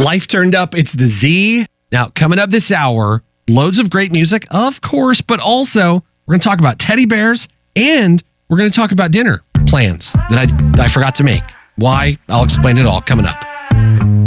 Life Turned Up. It's the Z. Now, coming up this hour, loads of great music, of course, but also we're going to talk about teddy bears and we're going to talk about dinner plans that I forgot to make. Why? I'll explain it all coming up.